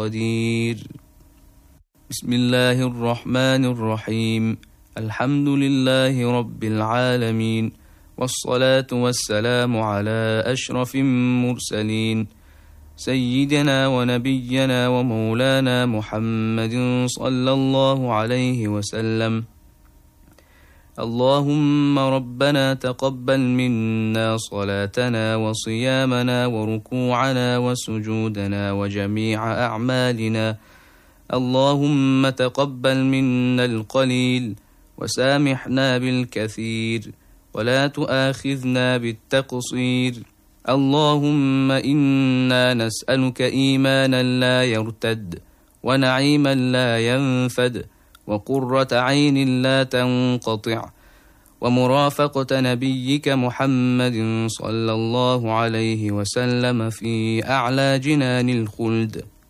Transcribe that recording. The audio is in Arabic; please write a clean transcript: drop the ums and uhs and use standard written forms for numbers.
قدير. بسم الله الرحمن الرحيم. الحمد لله رب العالمين، والصلاة والسلام على أشرف المرسلين، سيدنا ونبينا ومولانا محمد صلى الله عليه وسلم. اللهم ربنا تقبل منا صلاتنا وصيامنا وركوعنا وسجودنا وجميع أعمالنا. اللهم تقبل منا القليل وسامحنا بالكثير، ولا تؤاخذنا بالتقصير. اللهم إنا نسألك إيمانا لا يرتد، ونعيما لا ينفد، وقرة عين لا تنقطع، ومرافقة نبيك محمد صلى الله عليه وسلم في أعلى جنان الخلد.